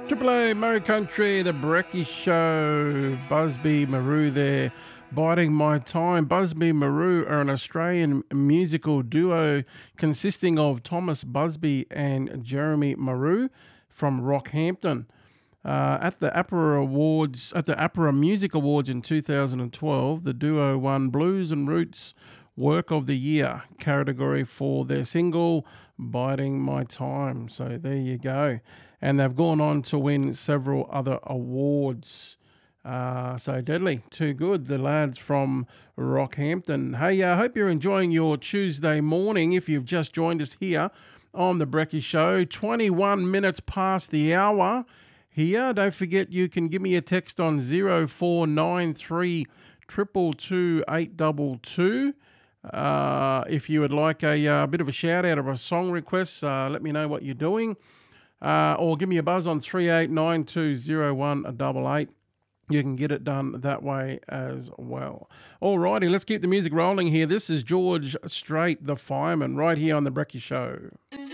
Triple A, Murray Country, The Brecky Show, Busby Maru there, biding my time. Busby Maru are an Australian musical duo consisting of Thomas Busby and Jeremy Maru from Rockhampton. At the APRA Music Awards in 2012, the duo won Blues and Roots Work of the Year category for their single Biding My Time. So there you go. And they've gone on to win several other awards. So deadly, too good. The lads from Rockhampton. Hey, I hope you're enjoying your Tuesday morning. If you've just joined us here on the Brecky Show, 21 minutes past the hour here. Don't forget you can give me a text on 0493 222 822. If you would like a bit of a shout out or a song request, let me know what you're doing. Or give me a buzz on 38920188. You can get it done that way as well. Alrighty, let's keep the music rolling here. This is George Strait, the Fireman, right here on the Brecky Show.